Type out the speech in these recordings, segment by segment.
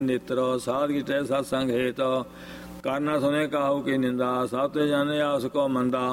नेत्र साध की तय सत्संग हेत करना सुने काहू की निंदा सब ते जाने आस को मंदा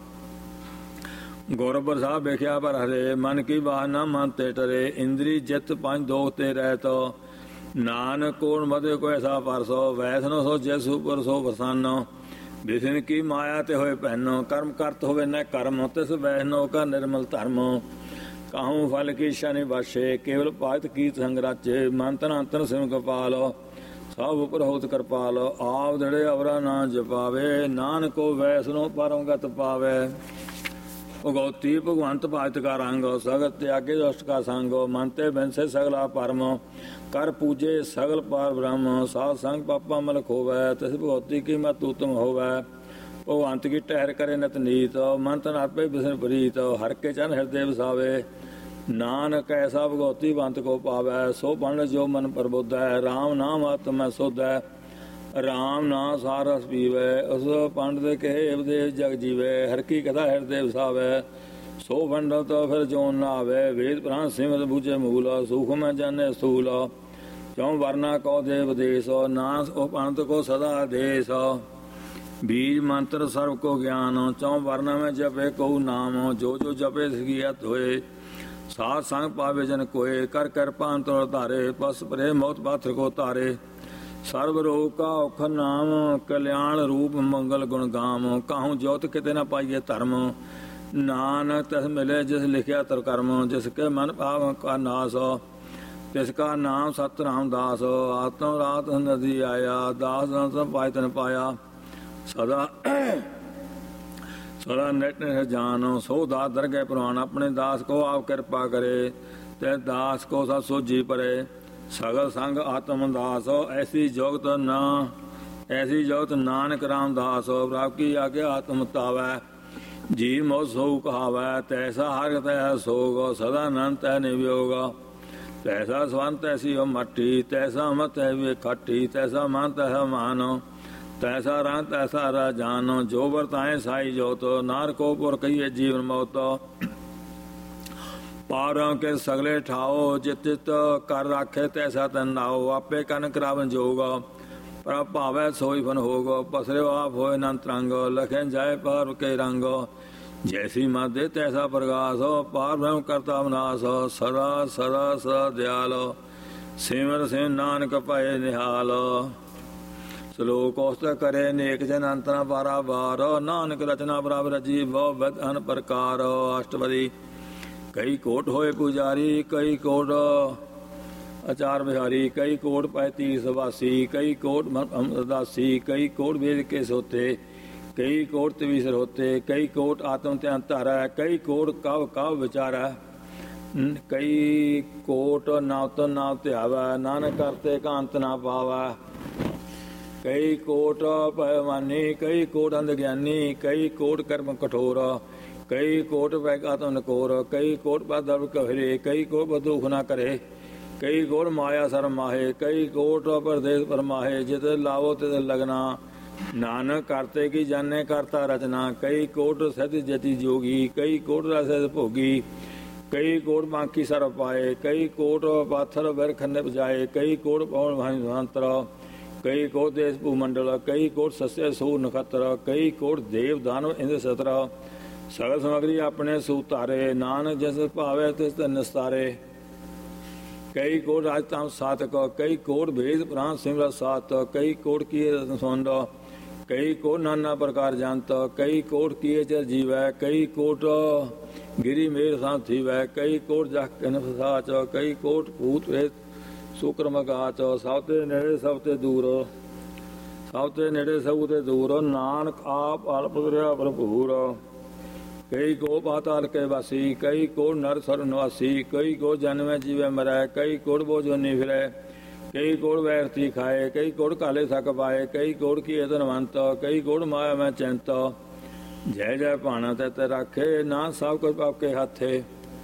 गुर प्रसाद वेख्या पर हरे मन की बात न मन ते टरे इंद्री जित पंच दोख ते रहत नानक कोण मधे को ऐसा परसो वैसनो सो जैसु पर सो प्रसन्न विष्णु की माया ते होए पहनो कर्म करत होवे न कर्म तिस वैसनो का निर्मल धर्म कहूँ फल की शनि बसे केवल पात की संग राचे मंत्र अंतर सिम गोपाल सब उपर होत कृपाल आप दड़े अवरा ना जपावे नानक को वैसनो परम गत पावे भगवती भगवंत भाजत का रंग सगत त्यागे दुष्ट का संग मनते बिनसे सगला परम कर पूजे सगल पार ब्रह्म साध संग पापा मल खोवै तिस भगवती की मत उत्तम होवै भगवंत की टहर करे नित नीत मन तन अर्पे बिसन प्रीत हर के चन हृदय बसावे नानक ऐसा भगवती बंत को पावै सो पंड जो मन प्रबुद्ध है राम नाम आत्म सुध है राम ना सारस पीवै उस पंड दे कहे उपदेश जग जीवै हर की कथा हृदय वसावै सो पंड तो फिर जोन ना आवे वेद पुराण सिमर बूझे मूल सुख में जाने स्थूल क्यों वरना कौ देव देश नास ओ पंत को सदा देश बीज मंत्र सर्व को ज्ञान चौ वर्ण में जपे को नाम जो जो जपे सियत होए साथ संग पावे जन कोय कर कृपा अंतर तारे पस प्रेम मौत पात्र को तारे सर्व रोग का औख नाम कल्याण रूप मंगल गुण गाम काहू ज्योत किते न पाइए धर्म नानक तस मिले जिस लिखिया तर कर्म जिसके मन भाव का नाश तिसका नाम सत राम दास आत्म रात नदी आया दास पाय तन पाया सदा सदा नित जान सो दास दरगह पुराण अपने दास को आप कृपा करे ते दास को सब सोझी परे सगल संग आत्म दास ऐसी जोगत न ऐसी जोगत नानक राम दास प्रभ की आगे आत्म तावै जी मोह सो कहावै तैसा हर तैसा सोग सदा नंत तै नियोग तैसा स्वंत तैसी मट्टी तैसा मत है खट्टी तैसा मन तैसा मान तैसा रंग तैसा जान जो बरताए साई जोत नार को पुर कहिए जीवन मौत पारों के सगले ठाओ जित चित कर राखे तैसा तन नाओ आपे कन करावन जोग पर भावै सोई फन होग पसरे आप होए नंत रंग लखें जाए पार के रंग जैसी मध्य तैसा प्रकाश पार ब्रह्म करता विनाश सदा सदा सदा दयाल सिमर सिम नानक पाए निहाल श्लोक औस्त करे नेक जन अंतना बारा बार नानक रचना बराबर अजीब वद अन प्रकार अष्टपदी कई कोट होए पुजारी कई कोट आचार बिहारी कई कोट पैतीस वासी कई कोट दासी कई कोट वेद के सोते कई कोट तवीसर होते कई कोट आत्म ध्यान तारा कई कोट कव कव विचारा कई कोट नाव तो नाव त्यावा नानक करते का अंत ना पावा कई कोट पैमानी कई कोट अंधज्ञानी कई कोट कर्म कठोर कई कोट वैकातम नकोर कई कोट पर दर्भ कहिरे कई कोट पर दुख न करे कई कोट माया सर माहे कई कोट परदेश पर माहे जित लावो तित लगना नानक करते की जाने करता रचना कई कोट सत जति जोगी कई कोट रस भोगी कई कोट बांकी सर पाए कई कोट पाथर वर खन्ने बजाए कई कोट पवन भांतर कई कोट देश भूमंडल कई कोट सस्य सूर नक्षत्र कई कोट देव दानव इंद्र सत्र सगल सामग्री अपने सूतारे नानक जस भावे तिस निस्तारे कई कोट राजताम सातक कई कोट भेद पुराण सिमर सात कई कोट किए रत्न कई कोट नाना प्रकार जानत कई कोट किए चर जीवै कई कोट गिरी मेर साथ थीवै कई कोट जख साच कई कोट भूत प्रेत शुक्रम गाच सबते नेड़े सबते दूर सबते नेड़े सबते दूर नानक आप अल्प भरपूर कई को पाताल के वासी कई को नर सर निवासी कई को जन्म जीवे मरै कई कोड़ बो जोनी फिरे कई कोड़ वैरती खाए कई कोड़ काले थक पाए कई कोड़ की धनवंत कई कोड़ माया में चिंत जय जय भाना ते राखे ना सब कुछ आपके हाथे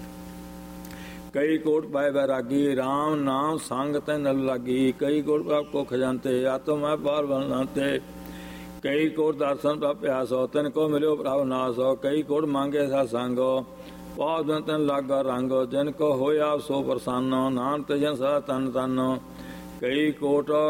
कई कोट पाए बैरागी राम नाम संग तन लागी कई कोट आपको खजानते आत्म पार बनाते कई कोट दर्शन का प्यास हो तन को मिलो प्रभु नाश हो कई कोट मांगे सा संग पाद तन लागा रंग जिनको हो आप सो प्रसन्न नाम तजन सा तन तन ਕਈ ਕੋਟ